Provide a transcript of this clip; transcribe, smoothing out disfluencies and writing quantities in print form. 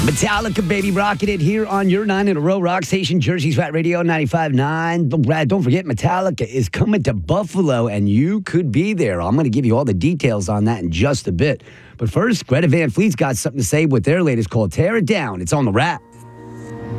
Metallica, baby, rocking it here on your 9 in a row rock station, Jersey's Rat Radio 95.9. But Brad, don't forget, Metallica is coming to Buffalo, and you could be there. I'm going to give you all the details on that in just a bit. But first, Greta Van Fleet's got something to say with their latest called Tear It Down. It's on the Rat.